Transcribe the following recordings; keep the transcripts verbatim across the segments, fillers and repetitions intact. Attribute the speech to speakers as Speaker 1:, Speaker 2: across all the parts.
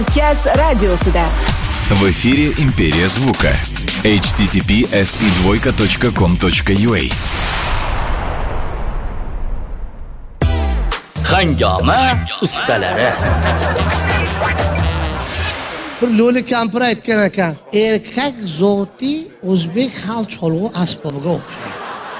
Speaker 1: Kaz radiosida.
Speaker 2: В эфире Империя звука. эйч ти ти пи эс и двойка точка ком точка ю а.
Speaker 3: Hangama ustalari.
Speaker 4: Bir lo'li kampir aytgan ekan, erkak zoti o'zbek xalq cholg'u asbobiga o'xshaydi.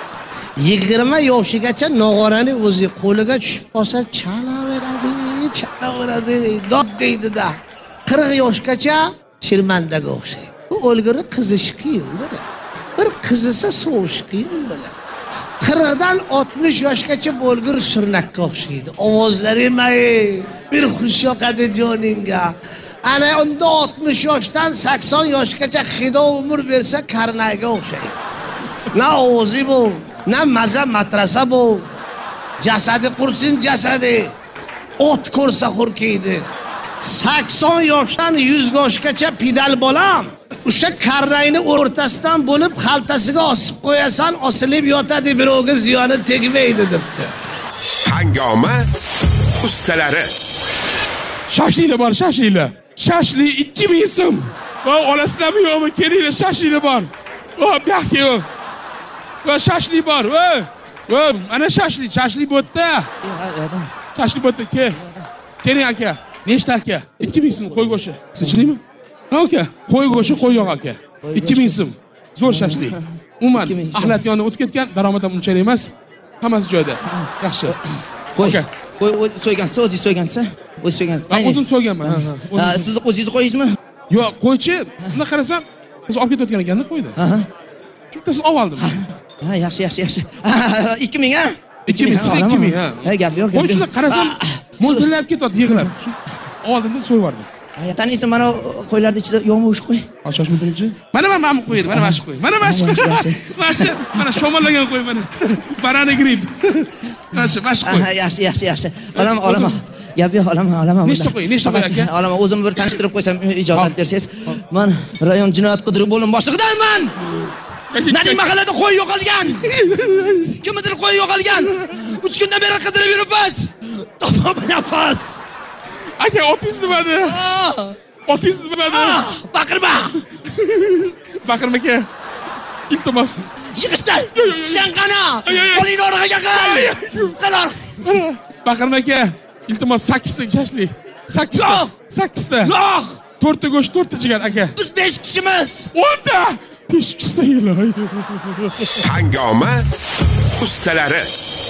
Speaker 4: yigirma yoshigacha nog'oraning o'zi qo'liga tushib qolsa chalaveradi, chalaveradi, dod deydi-da. qirq yoshgacha shirmandaga o'xshaydi. Bu o'lguri qizish qiyin bo'ladi. Bir qizisa sovish qiyin bo'ladi. qirqdan oltmish yoshgacha bo'lgur surnakka o'xshaydi. Ovozlari may bir xush yoqadi joningga. Ana unda oltmish yoshdan sakson yoshgacha xido umr bersa karnayga o'xshaydi. Na ovozi bu, na maza matrasa bu. Jasadi qursin jasadi. Ot ko'rsa xurkiydi. sakson yoshdan yuz yoshgacha pidal bolam. O'sha karnayni o'rtasidan bo'lib xaltasiga osib qo'yasan, osilib yotadi, birovga ziyoni tegmaydi debdi.
Speaker 5: Hangama ustalari.
Speaker 6: Shashlilar bor, shashlilar. Shashli ikki ming so'm. Va olasizlarmi yo'qmi? Kelinglar, shashlilar bor. Va buyoqqa yo'q. Va shashli bor. Va va ana shashli, shashli bo'tda.
Speaker 7: Yo'q,
Speaker 6: Shashli bo'tda ke. Keling aka. Nechta aka? ikki ming so'm qo'y go'shi. Sizchilikmi? Ha aka. Qo'y go'shi, qo'y yo'q aka. ikki ming so'm. Zo'r shashli. Umuman axlat yonidan o'tib ketgan, daromad ham unchalik emas. Hammasi joyida. Yaxshi.
Speaker 7: Qo'y. Qo'y so'ygansiz, o'zingiz so'ygansiz. O'zingiz so'ygansiz.
Speaker 6: Men o'zim so'yganman.
Speaker 7: Siz o'zingiz qo'yingizmi?
Speaker 6: Yo'q, qo'ychi. Bunda qarasam, biz olib ketayotgan ekanda qo'ydi. Ha. Bittasini olib oldim.
Speaker 7: Ha, yaxshi, yaxshi, yaxshi. ikki ming ha?
Speaker 6: ikki ming, ikki ming ha.
Speaker 7: Ha, gap yo'q.
Speaker 6: Qo'ychilar qarasam, mo'ljallab ketadi, yig'lab. Oldimda so'yib yubordim.
Speaker 7: Ya taniysan, mana qo'ylarning ichida yo'qmi o'sha qo'y?
Speaker 6: Shoshma turchi. Mana men mana qo'ydi, mana mana shu qo'y. Mana mana shu. Mana shu, mana sho'mallagan qo'y mana. Barani grip. Mana shu, mana shu qo'y.
Speaker 7: Ha, yaxshi, yaxshi, yaxshi. Olaman, olaman. Gap yo'q, olaman, olaman.
Speaker 6: Nechta qo'y, nechta qo'y aka?
Speaker 7: Olaman, o'zim bir tanishtirib qo'ysam, ijozat bersangiz. Men rayon jinoyat qidiruv bo'lim boshlig'idanman. Nani mahallada qo'y yo'qolgan? Kimdir qo'y yo'qolgan? uch kundan beri qidirib yuribmiz. Topolmayapmiz.
Speaker 6: Aka, otingiz nimada? Otingiz nimada?
Speaker 7: Baqirma.
Speaker 6: Baqirma aka. Iltimos.
Speaker 7: Yig'ishdan. Shanqana. Qo'lingni orqaga qil. Qalar.
Speaker 6: Baqirma aka. Iltimos sakkiz ta shashli. sakkiz ta. sakkiz ta.
Speaker 7: Yo'q.
Speaker 6: to'rt ta go'sht, to'rt ta jigar aka.
Speaker 7: Biz besh kishimiz.
Speaker 6: o'n ta. Pishib chiqsa iloy.
Speaker 5: Hangama ustalari.